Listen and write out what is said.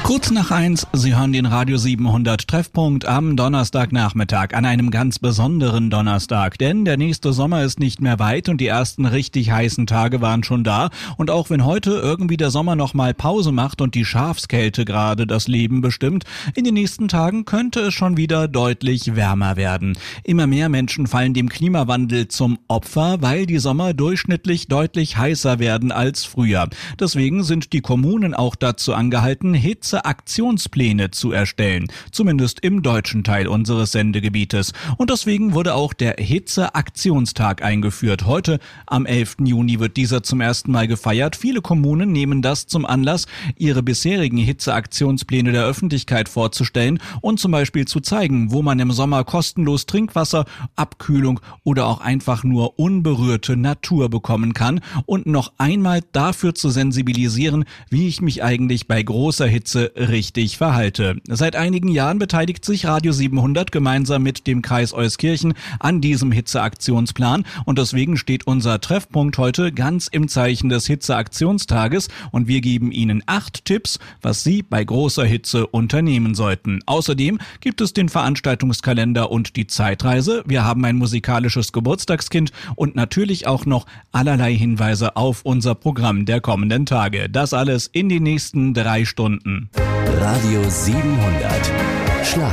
Kurz nach 1, Sie hören den Radio 700 Treffpunkt am Donnerstagnachmittag, an einem ganz besonderen Donnerstag, denn der nächste Sommer ist nicht mehr weit und die ersten richtig heißen Tage waren schon da. Und auch wenn heute irgendwie der Sommer nochmal Pause macht und die Schafskälte gerade das Leben bestimmt, in den nächsten Tagen könnte es schon wieder deutlich wärmer werden. Immer mehr Menschen fallen dem Klimawandel zum Opfer, weil die Sommer durchschnittlich deutlich heißer werden als früher. Deswegen sind die Kommunen auch dazu angehalten, Hitzeaktionspläne zu erstellen, zumindest im deutschen Teil unseres Sendegebietes. Und deswegen wurde auch der Hitzeaktionstag eingeführt. Heute, am 11. Juni, wird dieser zum ersten Mal gefeiert. Viele Kommunen nehmen das zum Anlass, ihre bisherigen Hitzeaktionspläne der Öffentlichkeit vorzustellen und zum Beispiel zu zeigen, wo man im Sommer kostenlos Trinkwasser, Abkühlung oder auch einfach nur unberührte Natur bekommen kann und noch einmal dafür zu sensibilisieren, wie ich mich eigentlich bei großer Hitze richtig verhalte. Seit einigen Jahren beteiligt sich Radio 700 gemeinsam mit dem Kreis Euskirchen an diesem Hitzeaktionsplan und deswegen steht unser Treffpunkt heute ganz im Zeichen des Hitzeaktionstages und wir geben Ihnen 8 Tipps, was Sie bei großer Hitze unternehmen sollten. Außerdem gibt es den Veranstaltungskalender und die Zeitreise. Wir haben ein musikalisches Geburtstagskind und natürlich auch noch allerlei Hinweise auf unser Programm der kommenden Tage. Das alles in den nächsten 3 Stunden. Radio 700.